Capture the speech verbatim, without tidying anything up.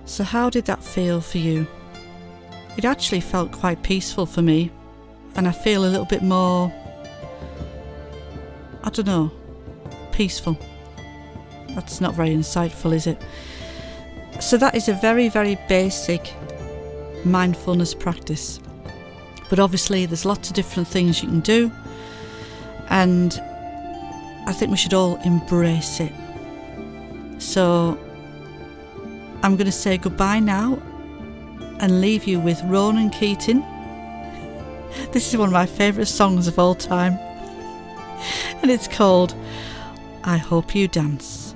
So how did that feel for you? It actually felt quite peaceful for me, and I feel a little bit more, I don't know, peaceful. That's not very insightful, is it? So that is a very, very basic mindfulness practice. But obviously there's lots of different things you can do, and I think we should all embrace it. So I'm going to say goodbye now and leave you with Ronan Keating. This is one of my favourite songs of all time, and it's called I Hope You Dance.